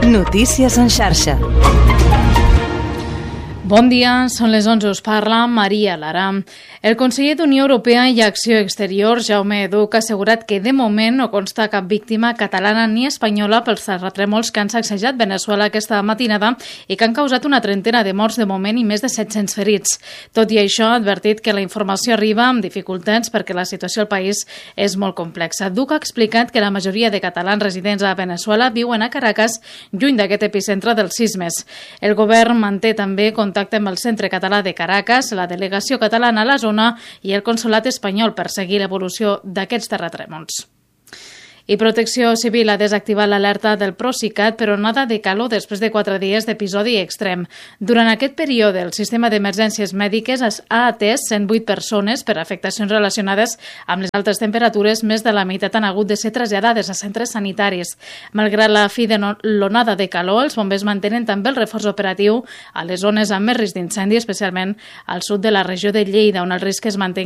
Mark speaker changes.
Speaker 1: Notícies en xarxa.
Speaker 2: Bon dia, són les 11, us parla Maria Lara. El conseller d'Unió Europea i Acció Exterior, Jaume Duch, ha assegurat que de moment no consta cap víctima catalana ni espanyola pels terratrèmols que han sacsejat Veneçuela aquesta matinada i que han causat una trentena de morts de moment i més de 700 ferits. Tot i això, ha advertit que la informació arriba amb dificultats perquè la situació al país és molt complexa. Duch ha explicat que la majoria de catalans residents a Veneçuela viuen a Caracas, lluny d'aquest epicentre dels sismes. El govern manté també contacte amb el Centre Català de Caracas, la delegació catalana a la zona i el consolat espanyol per seguir l'evolució d'aquests terratrèmols. I Protecció Civil ha desactivat l'alerta del Procicat per onada de calor després de 4 dies d'episodi extrem. Durant aquest període, el sistema d'emergències mèdiques ha atès 108 persones per afectacions relacionades amb les altes temperatures. Més de la meitat han hagut de ser traslladades a centres sanitaris. Malgrat la fi de l'onada de calor, els bombers mantenen també el reforç operatiu a les zones amb més risc d'incendi, especialment al sud de la regió de Lleida, on el risc es manté